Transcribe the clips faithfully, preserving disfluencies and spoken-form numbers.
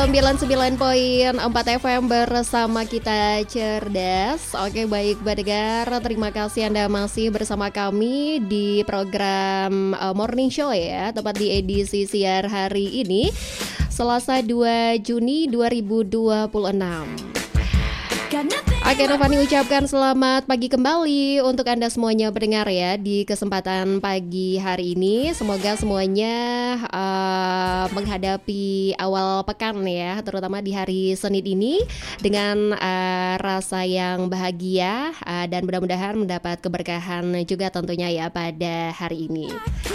sembilan puluh sembilan koma empat F M bersama kita cerdas. Oke, baik pendengar, terima kasih Anda masih bersama kami di program uh, Morning Show ya, tepat di edisi siar hari ini Selasa dua Juni dua ribu dua puluh enam. Oke, Novani ucapkan selamat pagi kembali untuk Anda semuanya pendengar ya di kesempatan pagi hari ini. Semoga semuanya uh, menghadapi awal pekan ya, terutama di hari Senin ini dengan uh, rasa yang bahagia uh, dan mudah-mudahan mendapat keberkahan juga tentunya ya pada hari ini.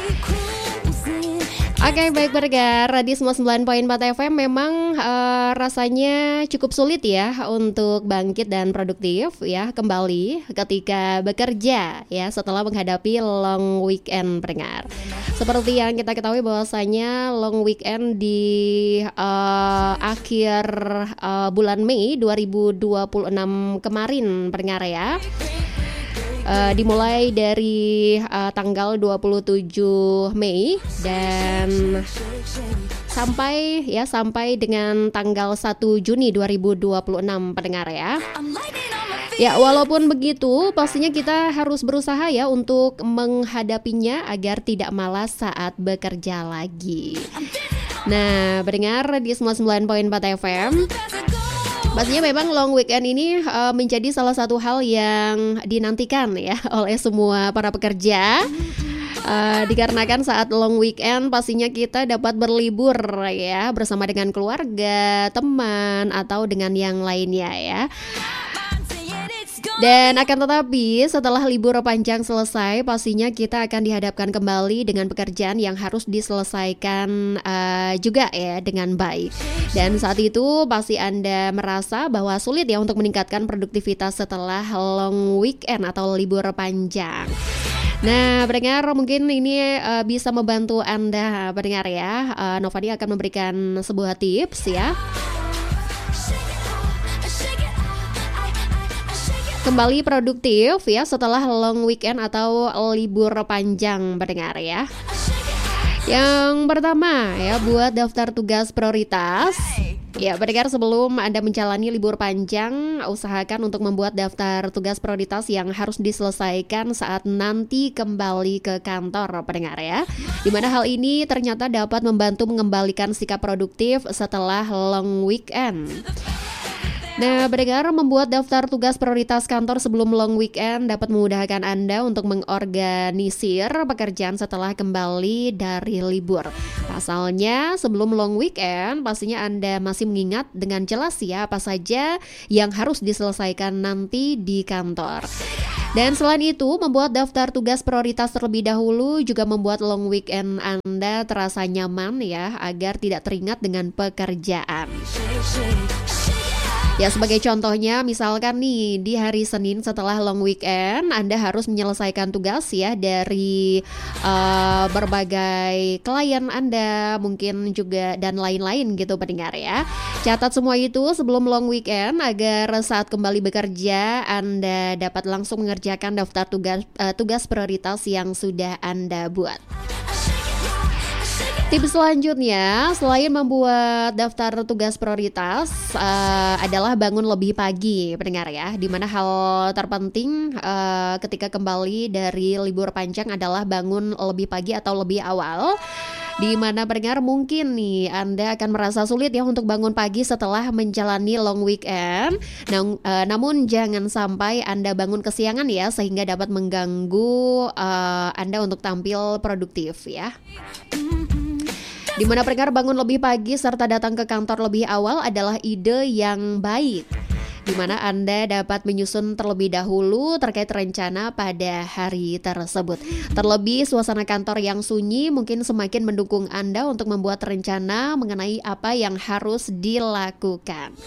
Oke, baik pendengar, di semua sembilan koma empat F M memang uh, rasanya cukup sulit ya untuk bangkit dan produktif ya kembali ketika bekerja ya setelah menghadapi long weekend pendengar. Seperti yang kita ketahui bahwasanya long weekend di uh, akhir uh, bulan Mei dua ribu dua puluh enam kemarin pendengar ya. Uh, dimulai dari uh, tanggal dua puluh tujuh Mei dan sampai ya sampai dengan tanggal satu Juni dua ribu dua puluh enam pendengar ya. Ya, walaupun begitu pastinya kita harus berusaha ya untuk menghadapinya agar tidak malas saat bekerja lagi. Nah, pendengar di semua sembilan koma empat F M, pastinya memang long weekend ini uh, menjadi salah satu hal yang dinantikan ya oleh semua para pekerja. Uh, dikarenakan saat long weekend pastinya kita dapat berlibur ya bersama dengan keluarga, teman atau dengan yang lainnya ya. Dan akan tetapi setelah libur panjang selesai pastinya kita akan dihadapkan kembali dengan pekerjaan yang harus diselesaikan uh, juga ya dengan baik. Dan saat itu pasti Anda merasa bahwa sulit ya untuk meningkatkan produktivitas setelah long weekend atau libur panjang. Nah, pendengar, mungkin ini uh, bisa membantu Anda pendengar ya. uh, Novani akan memberikan sebuah tips ya kembali produktif ya setelah long weekend atau libur panjang pendengar ya. Yang pertama ya, buat daftar tugas prioritas. Ya pendengar, sebelum Anda menjalani libur panjang, usahakan untuk membuat daftar tugas prioritas yang harus diselesaikan saat nanti kembali ke kantor pendengar ya. Dimana hal ini ternyata dapat membantu mengembalikan sikap produktif setelah long weekend. Nah, pendengar, membuat daftar tugas prioritas kantor sebelum long weekend dapat memudahkan Anda untuk mengorganisir pekerjaan setelah kembali dari libur. Pasalnya, sebelum long weekend, pastinya Anda masih mengingat dengan jelas ya apa saja yang harus diselesaikan nanti di kantor. Dan selain itu, membuat daftar tugas prioritas terlebih dahulu juga membuat long weekend Anda terasa nyaman ya, agar tidak teringat dengan pekerjaan. Ya, sebagai contohnya misalkan nih di hari Senin setelah long weekend Anda harus menyelesaikan tugas ya dari uh, berbagai klien Anda mungkin juga dan lain-lain gitu pendengar ya. Catat semua itu sebelum long weekend agar saat kembali bekerja Anda dapat langsung mengerjakan daftar tugas uh, tugas prioritas yang sudah Anda buat. Tips selanjutnya, selain membuat daftar tugas prioritas uh, adalah bangun lebih pagi pendengar ya. Dimana hal terpenting uh, ketika kembali dari libur panjang adalah bangun lebih pagi atau lebih awal. Di mana pendengar mungkin nih Anda akan merasa sulit ya untuk bangun pagi setelah menjalani long weekend. Nah, uh, namun jangan sampai Anda bangun kesiangan ya, sehingga dapat mengganggu uh, Anda untuk tampil produktif ya. Di mana pendengar bangun lebih pagi serta datang ke kantor lebih awal adalah ide yang baik. Di mana Anda dapat menyusun terlebih dahulu terkait rencana pada hari tersebut. Terlebih suasana kantor yang sunyi mungkin semakin mendukung Anda untuk membuat rencana mengenai apa yang harus dilakukan.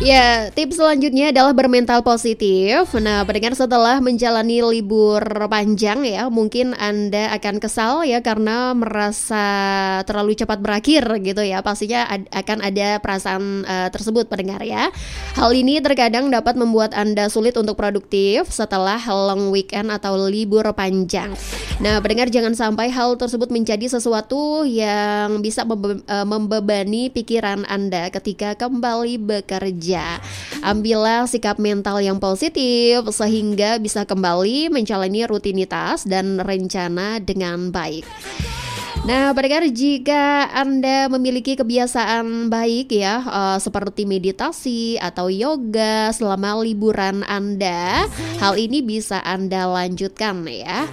Ya, tips selanjutnya adalah bermental positif. Nah, pendengar, setelah menjalani libur panjang ya, mungkin Anda akan kesal ya karena merasa terlalu cepat berakhir gitu ya. Pastinya ad- akan ada perasaan uh, tersebut pendengar ya. Hal ini terkadang dapat membuat Anda sulit untuk produktif setelah long weekend atau libur panjang. Nah, pendengar, jangan sampai hal tersebut menjadi sesuatu yang bisa membe- uh, membebani pikiran Anda ketika kembali bekerja. Ambillah sikap mental yang positif sehingga bisa kembali menjalani rutinitas dan rencana dengan baik. Nah, pendengar, jika Anda memiliki kebiasaan baik ya, uh, seperti meditasi atau yoga selama liburan Anda, hal ini bisa Anda lanjutkan ya.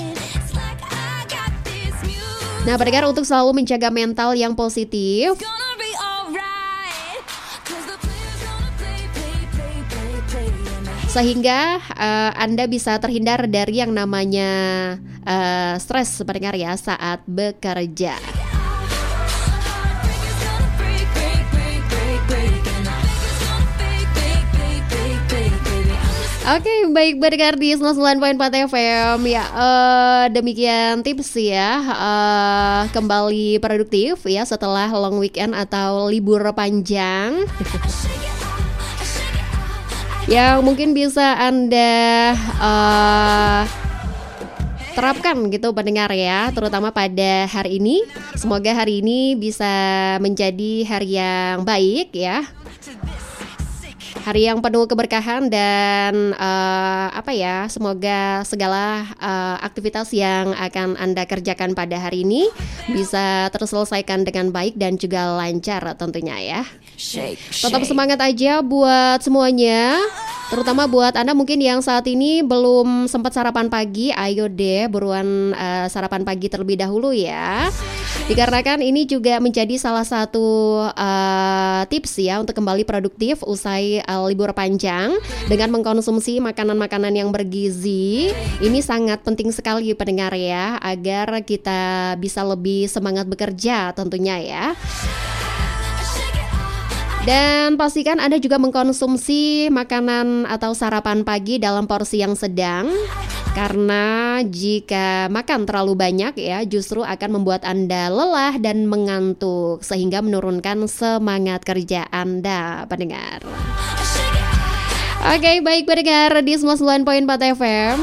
Nah, pendengar, untuk selalu menjaga mental yang positif, sehingga uh, Anda bisa terhindar dari yang namanya uh, stres pendengar ya saat bekerja. Oke, okay, baik pendengar di seratus sembilan koma empat F M ya, uh, demikian tips ya, uh, kembali produktif ya setelah long weekend atau libur panjang. Yang mungkin bisa Anda uh, terapkan gitu pendengar ya, terutama pada hari ini. Semoga hari ini bisa menjadi hari yang baik ya, hari yang penuh keberkahan dan uh, apa ya, semoga segala uh, aktivitas yang akan Anda kerjakan pada hari ini bisa terselesaikan dengan baik dan juga lancar tentunya ya. Shake, shake. Tetap semangat aja buat semuanya, terutama buat Anda mungkin yang saat ini belum sempat sarapan pagi. Ayo deh buruan uh, sarapan pagi terlebih dahulu ya, dikarenakan ini juga menjadi salah satu uh, tips ya untuk kembali produktif usai uh, libur panjang dengan mengkonsumsi makanan-makanan yang bergizi. Ini sangat penting sekali pendengar ya, agar kita bisa lebih semangat bekerja tentunya ya. Dan pastikan Anda juga mengkonsumsi makanan atau sarapan pagi dalam porsi yang sedang, karena jika makan terlalu banyak ya justru akan membuat Anda lelah dan mengantuk sehingga menurunkan semangat kerja Anda pendengar. Oke, okay, baik pendengar di sembilan puluh sembilan koma empat F M.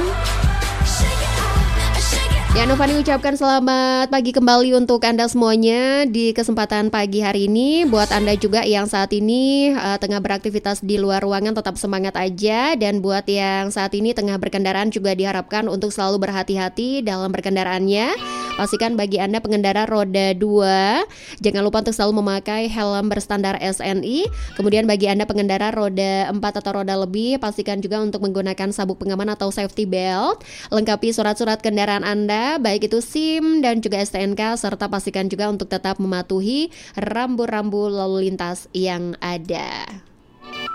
Ya, Novani ucapkan selamat pagi kembali untuk Anda semuanya di kesempatan pagi hari ini. Buat Anda juga yang saat ini uh, tengah beraktivitas di luar ruangan, tetap semangat aja. Dan buat yang saat ini tengah berkendaraan juga diharapkan untuk selalu berhati-hati dalam berkendaraannya. Pastikan bagi Anda pengendara roda dua, jangan lupa untuk selalu memakai helm berstandar S N I. Kemudian bagi Anda pengendara roda empat atau roda lebih, pastikan juga untuk menggunakan sabuk pengaman atau safety belt. Lengkapi surat-surat kendaraan Anda, baik itu SIM dan juga S T N K, serta pastikan juga untuk tetap mematuhi rambu-rambu lalu lintas yang ada.